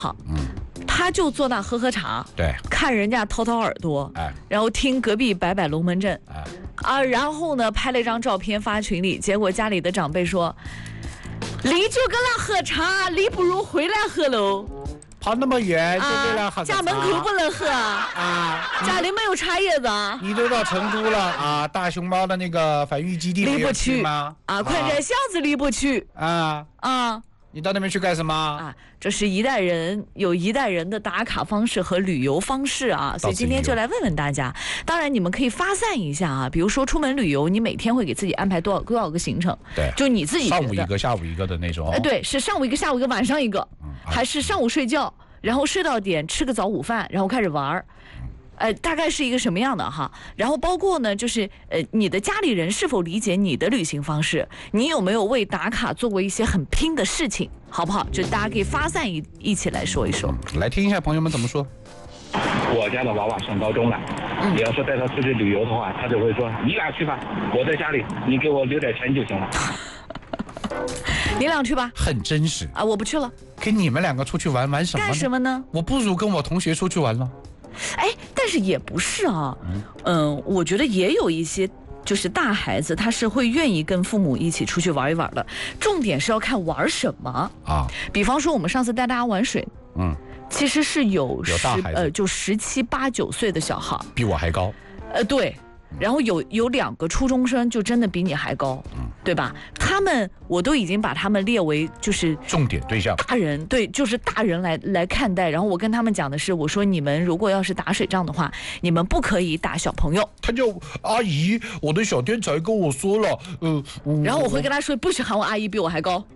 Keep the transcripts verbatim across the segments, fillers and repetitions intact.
好，嗯，他就坐那喝喝茶， 对， 看人家掏掏耳朵， 哎， 然后听隔壁摆摆龙门阵， 哎， 啊，然后呢拍了一张照片发群里，结果家里的长辈说，你就跟他喝茶，你不如回来喝喽。 跑那么远就为了喝、 啊、家门口不能喝啊，家里没有茶叶子。 你都到成都了啊，大熊猫的那个繁育基地离不去吗？ 啊，宽窄巷子离不去啊啊。 你到那边去干什么啊？这是一代人有一代人的打卡方式和旅游方式啊，所以今天就来问问大家。当然，你们可以发散一下啊，比如说出门旅游，你每天会给自己安排多少多少个行程？ 对， 就你自己上午一个，下午一个的那种。 呃，对，是上午一个，下午一个，晚上一个，嗯啊、还是上午睡觉，然后睡到点吃个早午饭，然后开始玩儿。呃，大概是一个什么样的哈？然后包括呢，就是呃，你的家里人是否理解你的旅行方式？你有没有为打卡做过一些很拼的事情？好不好？就大家可以发散一一起来说一说、 嗯。来听一下朋友们怎么说。 我家的娃娃上高中了，嗯、你要是带他出去旅游的话，他就会说：“你俩去吧，我在家里，你给我留点钱就行了。” 你俩去吧， 很真实啊！我不去了。 跟你们两个出去玩玩什么？ 干什么呢？ 我不如跟我同学出去玩了。 哎，但是也不是啊，嗯、呃，我觉得也有一些就是大孩子他是会愿意跟父母一起出去玩一玩的，重点是要看玩什么啊。比方说我们上次带大家玩水，嗯，其实是有十呃就十七八九岁的小孩， 比我还高， 呃对。然后有有两个初中生就真的比你还高，嗯，对吧？他们我都已经把他们列为就是重点对象， 大人，对，就是大人来来看待。然后我跟他们讲的是，我说你们如果要是打水仗的话，你们不可以打小朋友。 他叫阿姨，我的小天才跟我说了，呃， 然后我会跟他说，不许喊我阿姨，比我还高。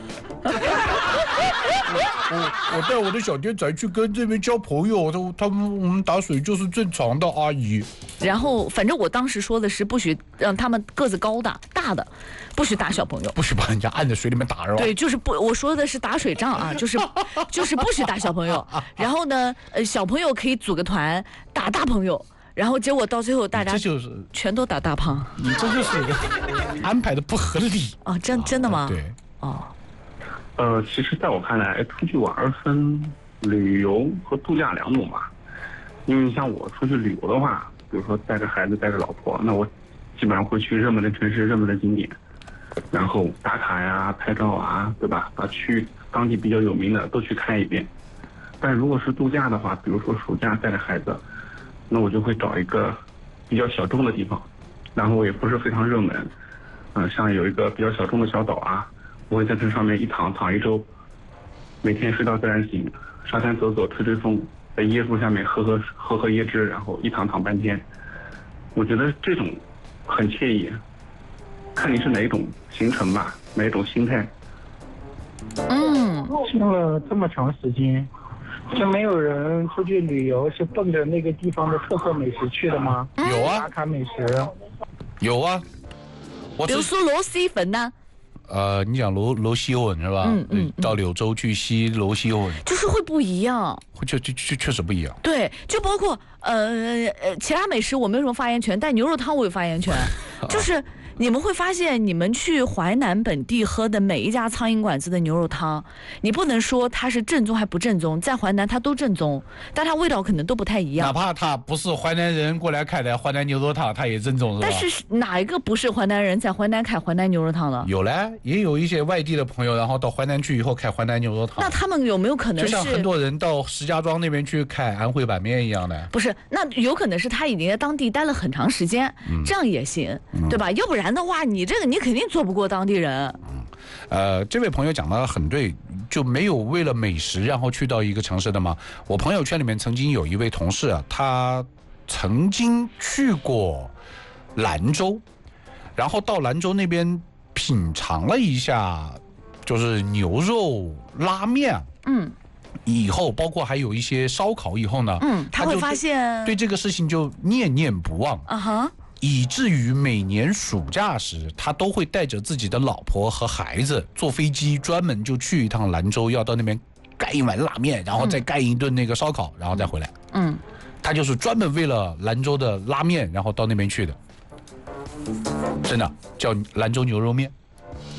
我我带我的小天才去跟这边交朋友，他他们我们打水就是正常的阿姨。 然后反正我当时说的是不许让他们个子高大大的，不许打小朋友， 不许把人家按在水里面打是吧？ 对，就是不，我说的是打水仗啊，就是就是不许打小朋友。然后呢，呃，小朋友可以组个团打大朋友。然后结果到最后大家这就是全都打大胖， 你这就是安排的不合理哦，真真的吗？ 对， 哦。 呃，其实在我看来，出去玩分旅游和度假两种吧。因为像我出去旅游的话，比如说带着孩子、带着老婆，那我基本上会去热门的城市、热门的景点，然后打卡呀、拍照啊，对吧？把去当地比较有名的都去看一遍。但如果是度假的话，比如说暑假带着孩子，那我就会找一个比较小众的地方，然后也不是非常热门，嗯、呃，像有一个比较小众的小岛啊。我会在这上面一躺躺一周，每天睡到自然醒，沙滩走走，吹吹风，在椰树下面喝喝喝喝椰汁，然后一躺躺半天。我觉得这种很惬意，看你是哪一种行程吧，哪一种心态。 嗯， 去了这么长时间，就没有人出去旅游是奔着那个地方的特色美食去的吗？ 有啊， 打卡美食。 有啊，我比如说螺蛳粉呢。 呃，你讲螺螺蛳粉是吧？嗯嗯，到柳州去吸螺蛳粉， 就是会不一样， 会确确确确实不一样。 对，就包括呃呃其他美食我没有什么发言权，但牛肉汤我有发言权，就是你们会发现，你们去淮南本地喝的每一家苍蝇馆子的牛肉汤，你不能说它是正宗还不正宗，在淮南它都正宗，但它味道可能都不太一样。 哪怕它不是淮南人过来开的淮南牛肉汤，它也正宗，是吧？ 但是哪一个不是淮南人在淮南开淮南牛肉汤的？ 有嘞，也有一些外地的朋友，然后到淮南去以后开淮南牛肉汤。 那他们有没有可能是？ 就像很多人到石家庄那边去开安徽板面一样的？ 不是，那有可能是他已经在当地待了很长时间，嗯、这样也行，嗯、对吧？要不然的话，你这个你肯定做不过当地人。 嗯，呃，这位朋友讲的很对，就没有为了美食然后去到一个城市的吗？我朋友圈里面曾经有一位同事啊，他曾经去过兰州，然后到兰州那边品尝了一下，就是牛肉拉面，嗯，以后包括还有一些烧烤以后呢， 嗯，他会发现对这个事情就念念不忘啊哈。 以至于每年暑假时，他都会带着自己的老婆和孩子坐飞机，专门就去一趟兰州，要到那边干一碗拉面，然后再干一顿那个烧烤，然后再回来。嗯，他就是专门为了兰州的拉面，然后到那边去的。真的叫兰州牛肉面，他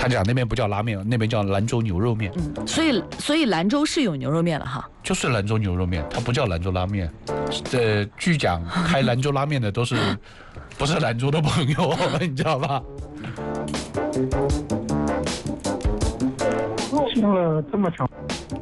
他讲那边不叫拉面，那边叫兰州牛肉面。 嗯，所以所以兰州是有牛肉面的哈。 就是兰州牛肉面，它不叫兰州拉面。呃，据讲开兰州拉面的都是不是兰州的朋友，你知道吧？ 听了这么长，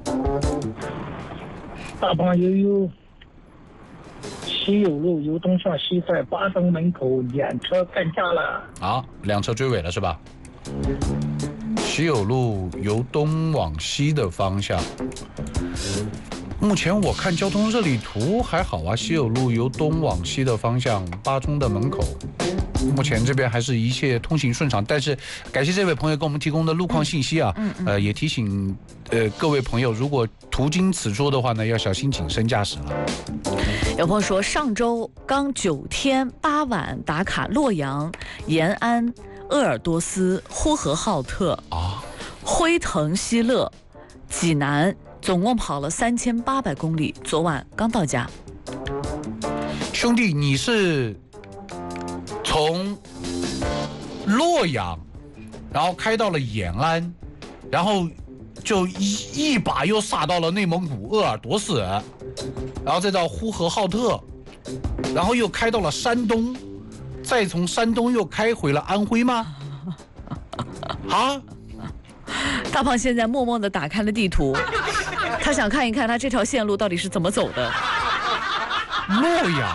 大胖悠悠，西友路由东向西，在八中门口两车干架了。 啊，两车追尾了是吧？西友路由东往西的方向，目前我看交通热力图还好啊。西友路由东往西的方向，八中的门口，目前这边还是一切通行顺畅。但是感谢这位朋友给我们提供的路况信息啊， 嗯嗯、 呃，也提醒呃各位朋友，如果途经此处的话呢，要小心谨慎驾驶了。 有朋友说，上周刚九天八晚打卡洛阳、延安、鄂尔多斯、呼和浩特啊、 辉腾西勒、济南，总共跑了三千八百公里，昨晚刚到家。 兄弟，你是从洛阳，然后开到了延安，然后就一一把又杀到了内蒙古鄂尔多斯，然后再到呼和浩特，然后又开到了山东，再从山东又开回了安徽吗？啊！ 大胖现在默默地打开了地图，他想看一看他这条线路到底是怎么走的。 洛阳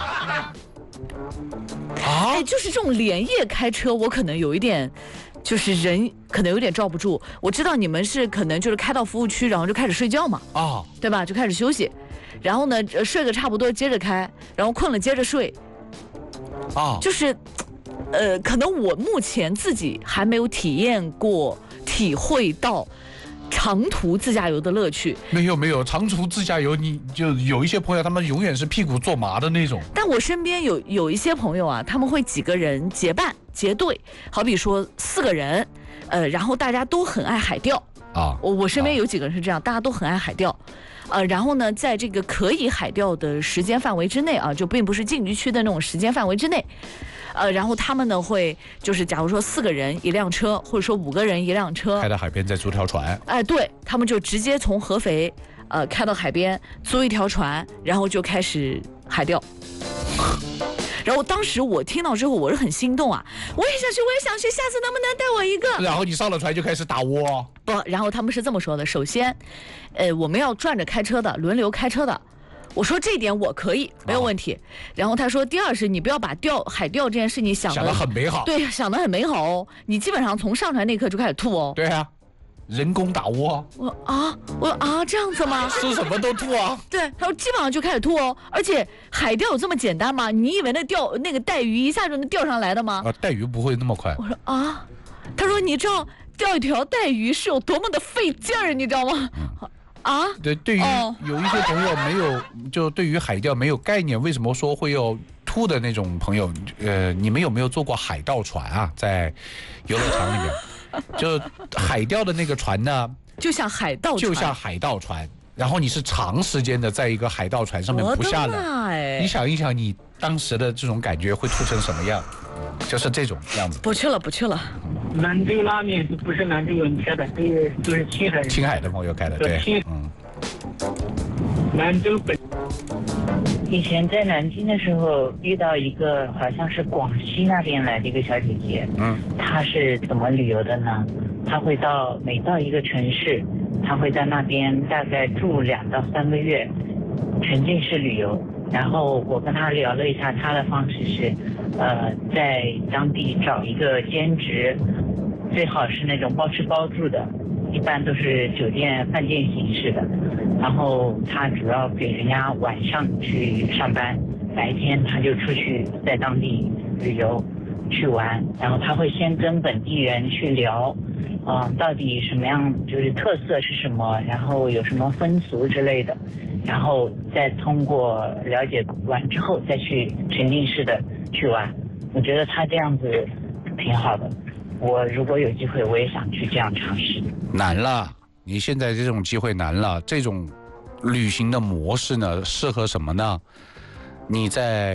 啊！ 哎，就是这种连夜开车，我可能有一点，就是人可能有点罩不住。我知道你们是可能就是开到服务区，然后就开始睡觉嘛， 啊， 对吧？就开始休息，然后呢睡个差不多，接着开，然后困了接着睡， 啊， 就是，呃，可能我目前自己还没有体验过、体会到长途自驾游的乐趣。 没有没有，长途自驾游，你就有一些朋友，他们永远是屁股坐麻的那种。 但我身边有有一些朋友啊，他们会几个人结伴结队，好比说四个人，呃，然后大家都很爱海钓啊。 我我身边有几个人是这样，大家都很爱海钓。呃，然后呢，在这个可以海钓的时间范围之内啊，就并不是禁渔区的那种时间范围之内，呃，然后他们呢会就是，假如说四个人一辆车，或者说五个人一辆车， 开到海边再租条船。 哎，对，他们就直接从合肥，呃，开到海边，租一条船，然后就开始海钓。然后当时我听到之后，我是很心动啊！我也想去，我也想去，下次能不能带我一个？ 然后你上了船就开始打窝。 不，然后他们是这么说的：首先，呃，我们要转着开车的，轮流开车的。我说这点我可以，没有问题。然后他说，第二是你不要把钓海钓这件事情想想得很美好。 对，想得很美好哦。你基本上从上船那一刻就开始吐哦。 对啊。人工打窝， 我啊，我啊，这样子吗？ 吃什么都吐啊！ 对，他说基本上就开始吐哦，而且海钓有这么简单吗？你以为那钓那个带鱼一下就能钓上来的吗？ 啊，带鱼不会那么快。 我说啊，他说你知道钓一条带鱼是有多么的费劲儿，你知道吗？嗯、啊， 对，对于有一些朋友没有，就对于海钓没有概念，为什么说会有吐的那种朋友？呃，你们有没有坐过海盗船啊？在游乐场里面？就海钓的那个船呢， 就像海盗船， 就像海盗船，然后你是长时间的在一个海盗船上面不下来，你想一想，你当时的这种感觉会吐成什么样？就是这种样子。 不去了，不去了。 兰州拉面不是兰州人开的，这个都是青海人。 青海的朋友开的，对，嗯。 兰州本。 以前在南京的时候遇到一个好像是广西那边来的一个小姐姐，嗯，她是怎么旅游的呢？她会到每到一个城市，她会在那边大概住两到三个月，沉浸式旅游。然后我跟她聊了一下，她的方式是，呃，在当地找一个兼职，最好是那种包吃包住的，一般都是酒店饭店形式的。然后他主要给人家晚上去上班，白天他就出去在当地旅游去玩，然后他会先跟本地人去聊，啊、呃，到底什么样就是特色是什么，然后有什么风俗之类的，然后再通过了解完之后再去沉浸式的去玩。我觉得他这样子挺好的，我如果有机会我也想去这样尝试。 难了。你现在这种机会难了，这种旅行的模式呢，适合什么呢？你在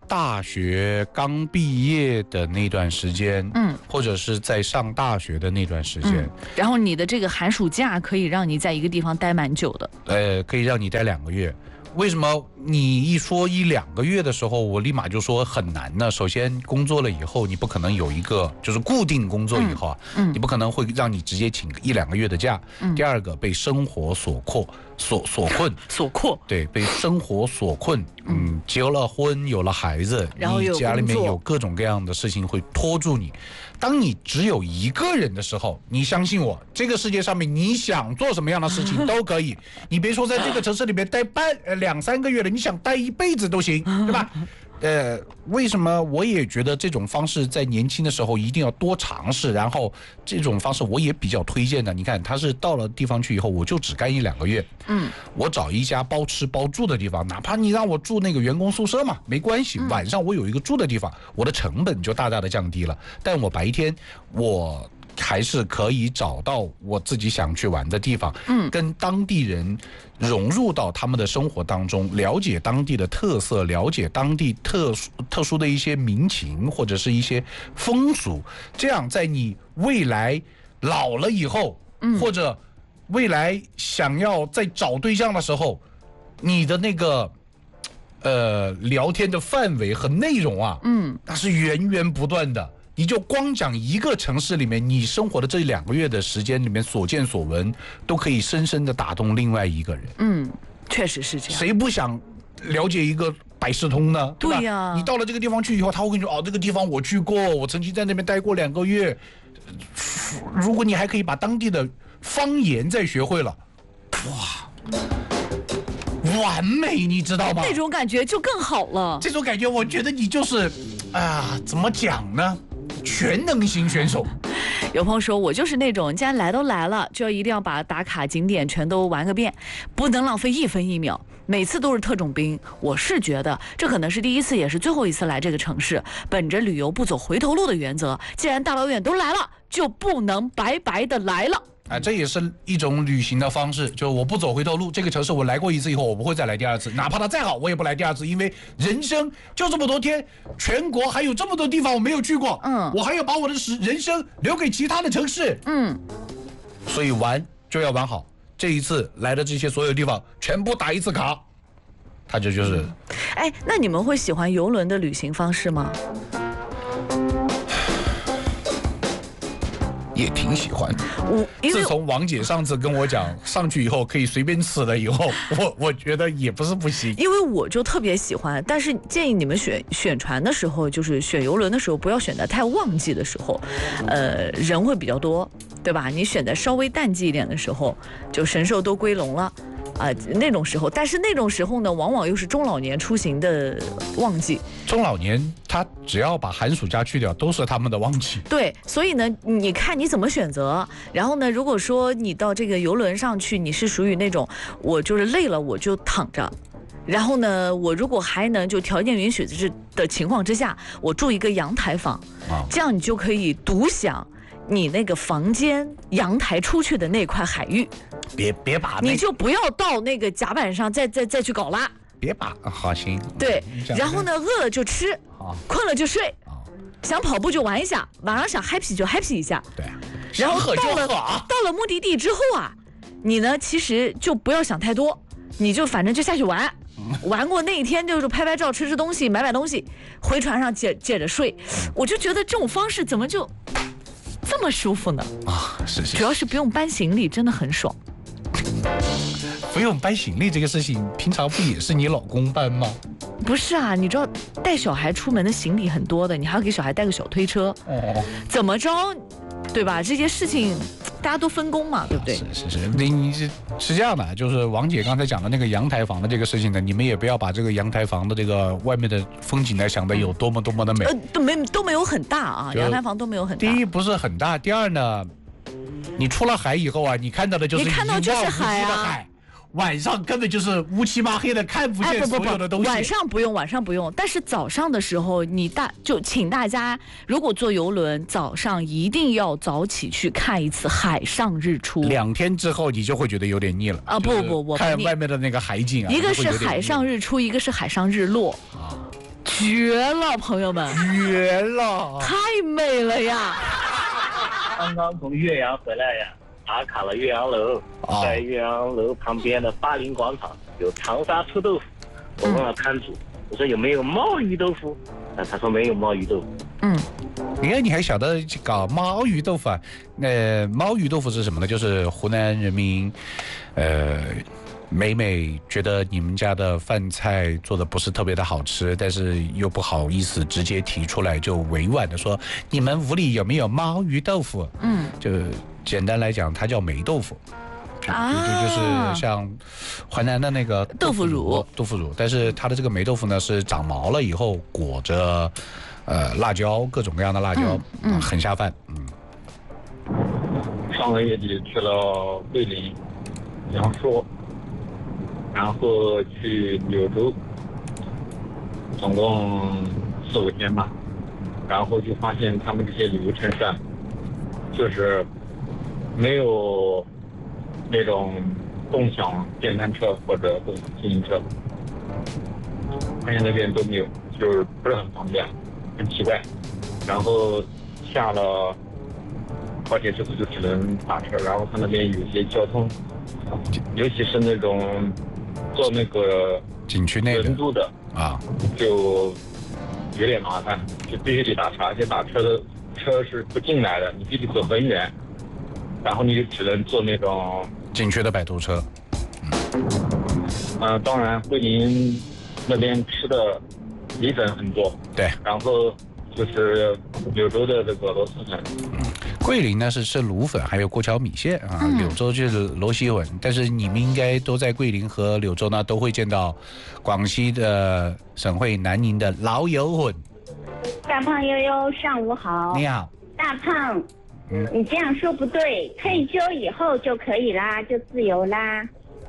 大学刚毕业的那段时间， 嗯， 或者是在上大学的那段时间， 嗯，然后你的这个寒暑假可以让你在一个地方待蛮久的， 呃，可以让你待两个月。为什么你一说一两个月的时候，我立马就说很难呢？首先，工作了以后，你不可能有一个就是固定工作以后啊， 嗯嗯、 你不可能会让你直接请一两个月的假。 嗯、 第二个，被生活所困，所所困， 所困， 对，被生活所困。嗯，结了婚，有了孩子， 然后你家里面有各种各样的事情会拖住你。当你只有一个人的时候，你相信我，这个世界上面你想做什么样的事情都可以。你别说在这个城市里面待半呃两三个月了，你想待一辈子都行，对吧？呃，为什么我也觉得这种方式在年轻的时候一定要多尝试，然后这种方式我也比较推荐的。你看，他是到了地方去以后，我就只干一两个月， 嗯， 我找一家包吃包住的地方，哪怕你让我住那个员工宿舍嘛，没关系，晚上我有一个住的地方，我的成本就大大的降低了。但我白天我还是可以找到我自己想去玩的地方， 嗯， 跟当地人融入到他们的生活当中，了解当地的特色，了解当地特殊特殊的一些民情或者是一些风俗，这样在你未来老了以后， 嗯， 或者未来想要再找对象的时候，你的那个呃聊天的范围和内容啊， 嗯， 那是源源不断的。你就光讲一个城市里面，你生活的这两个月的时间里面所见所闻，都可以深深的打动另外一个人。 嗯，确实是这样。 谁不想了解一个百事通呢？对吧？ 对呀， 你到了这个地方去以后，他会跟你说：“哦，这个地方我去过，我曾经在那边待过两个月。”如果你还可以把当地的方言再学会了，哇！完美，你知道吗？ 那种感觉就更好了。 这种感觉，我觉得你就是啊，怎么讲呢？全能型选手。 有朋友说，我就是那种既然来都来了，就要一定要把打卡景点全都玩个遍，不能浪费一分一秒，每次都是特种兵。我是觉得这可能是第一次也是最后一次来这个城市，本着旅游不走回头路的原则，既然大老远都来了，就不能白白的来了。 啊，这也是一种旅行的方式，就我不走回头路。这个城市我来过一次以后，我不会再来第二次，哪怕它再好，我也不来第二次，因为人生就这么多天，全国还有这么多地方我没有去过， 嗯， 我还要把我的人生留给其他的城市， 嗯， 所以玩就要玩好。这一次来的这些所有地方，全部打一次卡，它这就是。 哎，那你们会喜欢邮轮的旅行方式吗？ 也挺喜欢。 我自从王姐上次跟我讲上去以后可以随便吃了以后，我我觉得也不是不行。 因为我就特别喜欢，但是建议你们选选船的时候，就是选邮轮的时候，不要选在太旺季的时候，呃，人会比较多，对吧？你选在稍微淡季一点的时候，就神兽都归笼了。啊、呃，那种时候，但是那种时候呢，往往又是中老年出行的旺季。 中老年他只要把寒暑假去掉，都是他们的旺季。 对，所以呢，你看你怎么选择。然后呢，如果说你到这个邮轮上去，你是属于那种我就是累了我就躺着。然后呢，我如果还能就条件允许的情况之下，我住一个阳台房， 啊、 这样你就可以独享你那个房间阳台出去的那块海域。 别别把、那个、 你就不要到那个甲板上再再再去搞啦。 别把、啊、好行。 对，然后呢，饿了就吃，困了就睡，想跑步就玩一下，晚上想 happy 就 happy 一下。 对， 然后到了到了目的地之后啊，你呢其实就不要想太多，你就反正就下去玩。玩过那一天就是拍拍照、吃吃东西、买买东西，回船上接接着睡。我就觉得这种方式怎么就这么舒服呢？ 啊，是是， 主要是不用搬行李，真的很爽。 不用搬行李这个事情，平常不也是你老公搬吗？ 不是啊，你知道带小孩出门的行李很多的，你还要给小孩带个小推车， 哦， 怎么着，对吧？这些事情大家都分工嘛，对不对？ 是是是，你你是是这样的，就是王姐刚才讲的那个阳台房的这个事情呢，你们也不要把这个阳台房的这个外面的风景呢想得有多么多么的美， 呃，都没都没有很大啊，阳台房都没有很大。 第一不是很大，第二呢，你出了海以后啊，你看到的就是你看到就是海啊。 海晚上根本就是乌漆麻黑的，看不见所有的东西。 哎、不不不晚上不用，晚上不用。但是早上的时候，你大就请大家，如果坐游轮，早上一定要早起去看一次海上日出。 两天之后，你就会觉得有点腻了啊！不不不， 看外面的那个海景啊， 一个是海上日出，一个是海上日落。 啊， 绝了，朋友们， 绝了， 太美了呀！ 刚刚从岳阳回来呀，打卡了岳阳楼， 哦在岳阳楼旁边的巴林广场有长沙臭豆腐。我问了摊主，我说有没有毛鱼豆腐？啊，他说没有毛鱼豆腐。 嗯， 你看你还晓得搞毛鱼豆腐啊？那毛鱼豆腐是什么呢？就是湖南人民，呃。每每觉得你们家的饭菜做的不是特别的好吃，但是又不好意思直接提出来，就委婉的说你们屋里有没有毛鱼豆腐？ 嗯， 就简单来讲，它叫霉豆腐。 啊， 就就是像淮南的那个豆腐乳， 豆腐乳，但是它的这个霉豆腐呢是长毛了以后裹着呃辣椒，各种各样的辣椒， 嗯嗯、 很下饭。嗯。 上个月底去了桂林、阳朔。然后去柳州，总共四五天吧，然后就发现他们这些旅游城市啊，就是没有那种共享电单车或者共享自行车，发现那边都没有，就是不是很方便，很奇怪。然后下了高铁之后就只能打车，然后他那边有些交通，尤其是那种。做那个景区内轮渡的啊， 就有点麻烦，就必须得打车，而且打车的车是不进来的，你必须走很远，然后你就只能坐那种景区的摆渡车。 嗯，呃，当然桂林那边吃的米粉很多， 对， 然后就是柳州的这个螺蛳粉。 嗯，桂林呢是吃卤粉，还有过桥米线啊， 嗯、 柳州就是螺蛳粉。但是你们应该都在桂林和柳州呢，都会见到广西的省会南宁的老友粉。 大胖悠悠，上午好。 你好， 大胖， 嗯， 你这样说不对，退休以后就可以啦，就自由啦。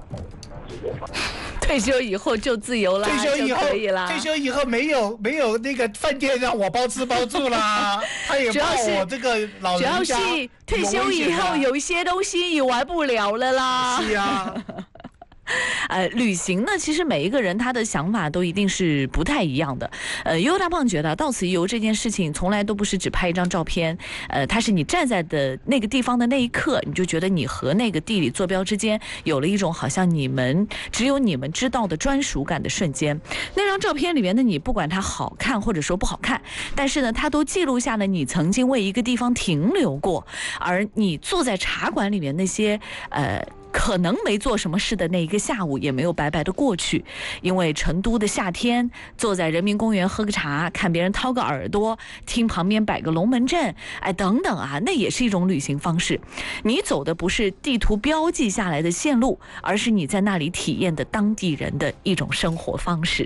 退休以后就自由啦， 退休以后就可以啦。 退休以后没有没有那个饭店让我包吃包住啦，他也怕我这个老人家。 主要是退休以后有一些东西也玩不了了啦。 是啊。 呃，旅行呢，其实每一个人他的想法都一定是不太一样的。呃，悠悠大胖觉得到此一游这件事情从来都不是只拍一张照片，呃，它是你站在的那个地方的那一刻，你就觉得你和那个地理坐标之间有了一种好像你们只有你们知道的专属感的瞬间。那张照片里面的你，不管它好看或者说不好看，但是呢，它都记录下了你曾经为一个地方停留过，而你坐在茶馆里面那些呃。可能没做什么事的那一个下午也没有白白的过去，因为成都的夏天，坐在人民公园喝个茶，看别人掏个耳朵，听旁边摆个龙门阵，哎，等等啊，那也是一种旅行方式。你走的不是地图标记下来的线路，而是你在那里体验的当地人的一种生活方式。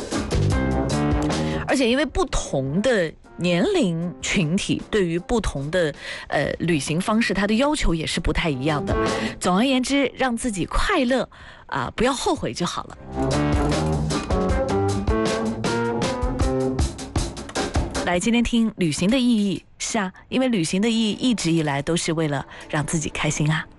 而且因为不同的年龄群体对于不同的呃旅行方式，它的要求也是不太一样的。总而言之，让自己快乐啊、呃，不要后悔就好了。来，今天听旅行的意义，是啊，因为旅行的意义一直以来都是为了让自己开心啊。